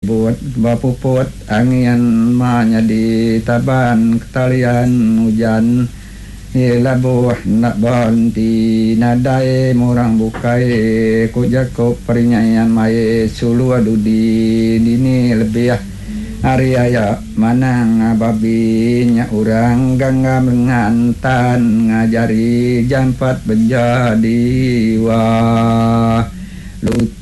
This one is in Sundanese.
buat bapuput angian manya di taban ketalian hujan labuh nak banti nadai murang bukai kujakop perinyayan mai sulu adudi dini lebih Ariaya manang babinya urang gangga mengantan ngajari jampat menjadi wah